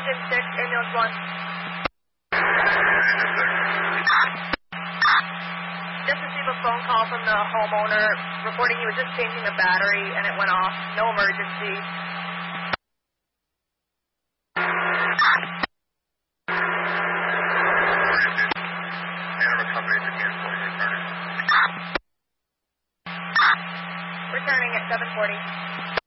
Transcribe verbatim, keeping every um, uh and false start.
Engine six, ambulance one. Just received a phone call from the homeowner reporting he was just changing the battery and it went off. No emergency. Returning at seven forty.